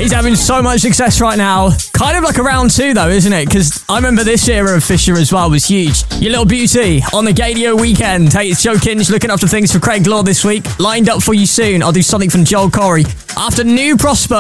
He's having so much success right now. Kind of like a round two, though, isn't it? Because I remember this era of Fisher as well was huge. Your Little Beauty on the Gadio weekend. Hey, it's Joe Kinch looking after things for Craig Law this week. Lined up for you soon. I'll do something from Joel Corey. After New Prosper